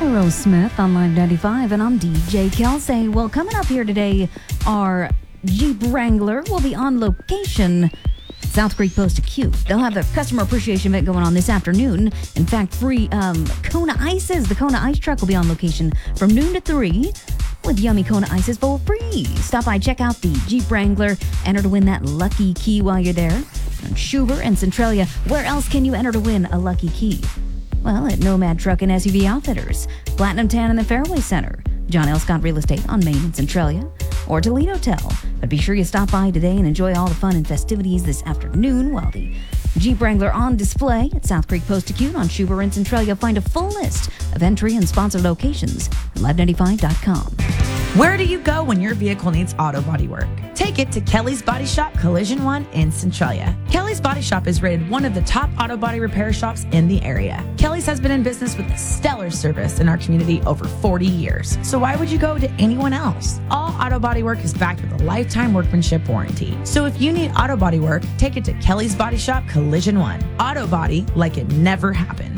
Aerosmith on Live 95, and I'm DJ Kelsey. Well, coming up here today, our Jeep Wrangler will be on location at South Creek Post Acute. They'll have a customer appreciation event going on this afternoon. In fact, free Kona Ices. The Kona Ice truck will be on location from noon to 3 with yummy Kona Ices for free. Stop by, check out the Jeep Wrangler. Enter to win that lucky key while you're there. On Schubert and Centralia, where else can you enter to win a lucky key? Well, at Nomad Truck and SUV Outfitters, Platinum Tan in the Fairway Center, John L. Scott Real Estate on Main and Centralia, or Toledo Tel. But be sure you stop by today and enjoy all the fun and festivities this afternoon while the Jeep Wrangler on display at South Creek Post Acute on Schubert and Centralia. Find a full list of entry and sponsored locations at live95.com. Where do you go when your vehicle needs auto body work? Take it to Kelly's Body Shop Collision One in Centralia. Kelly's Body Shop is rated one of the top auto body repair shops in the area. Kelly's has been in business with stellar service in our community over 40 years. So why would you go to anyone else? All auto body work is backed with a lifetime workmanship warranty. So if you need auto body work, take it to Kelly's Body Shop Collision One. Auto body like it never happened.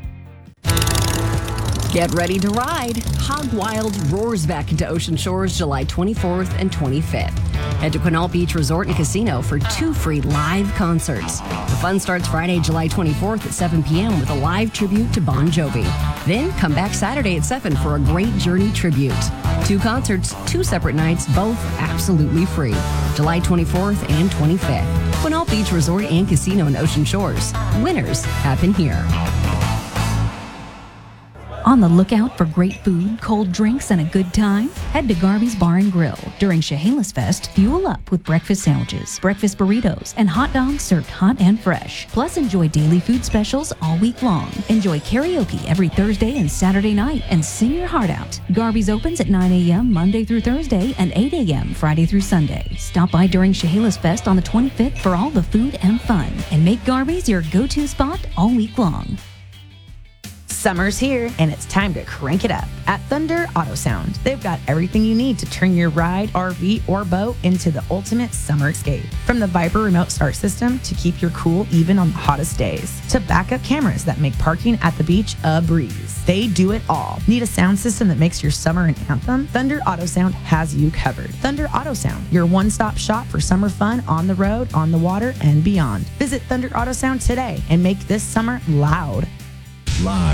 Get ready to ride. Hog Wild roars back into Ocean Shores July 24th and 25th. Head to Quinault Beach Resort and Casino for 2 free live concerts. The fun starts Friday, July 24th at 7 p.m. with a live tribute to Bon Jovi. Then come back Saturday at 7 for a Great Journey tribute. 2 concerts, 2 separate nights, both absolutely free. July 24th and 25th. Quinault Beach Resort and Casino in Ocean Shores. Winners happen here. On the lookout for great food, cold drinks, and a good time? Head to Garvey's Bar and Grill. During Chehalis Fest, fuel up with breakfast sandwiches, breakfast burritos, and hot dogs served hot and fresh. Plus, enjoy daily food specials all week long. Enjoy karaoke every Thursday and Saturday night and sing your heart out. Garvey's opens at 9 a.m. Monday through Thursday and 8 a.m. Friday through Sunday. Stop by during Chehalis Fest on the 25th for all the food and fun. And make Garvey's your go-to spot all week long. Summer's here, and it's time to crank it up at Thunder Auto Sound. They've got everything you need to turn your ride, RV, or boat into the ultimate summer escape. From the Viper remote start system to keep your cool even on the hottest days, to backup cameras that make parking at the beach a breeze. They do it all. Need a sound system that makes your summer an anthem? Thunder Auto Sound has you covered. Thunder Auto Sound, your one-stop shop for summer fun on the road, on the water, and beyond. Visit Thunder Auto Sound today and make this summer loud. Live